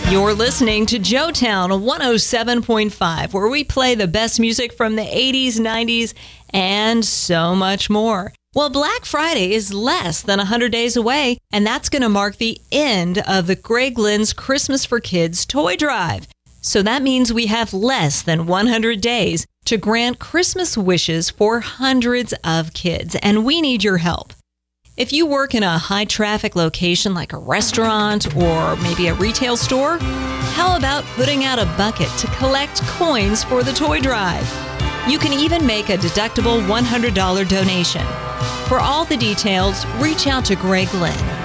You're listening to Joetown 107.5, where we play the best music from the 80s, 90s, and so much more. Well, Black Friday is less than 100 days away, and that's going to mark the end of the Greg Lynn's Christmas for Kids toy drive. So that means we have less than 100 days to grant Christmas wishes for hundreds of kids, and we need your help. If you work in a high-traffic location like a restaurant or maybe a retail store, how about putting out a bucket to collect coins for the toy drive? You can even make a deductible $100 donation. For all the details, reach out to Greg Lynn.